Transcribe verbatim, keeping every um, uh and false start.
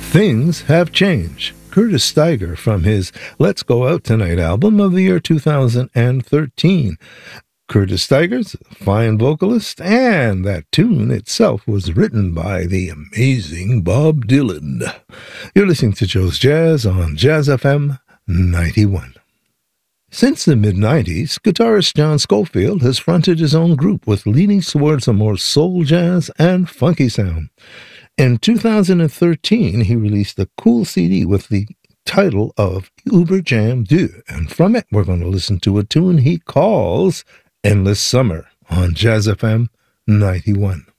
Things Have Changed. Curtis Steiger from his Let's Go Out Tonight album of the year two thousand thirteen. Curtis Steiger's a fine vocalist, and that tune itself was written by the amazing Bob Dylan. You're listening to Joe's Jazz on Jazz F M ninety-one. Since the mid nineties, guitarist John Scofield has fronted his own group with leanings towards a more soul jazz and funky sound. In two thousand thirteen, he released a cool C D with the title of Uber Jam deux, and from it we're going to listen to a tune he calls Endless Summer on Jazz F M ninety-one.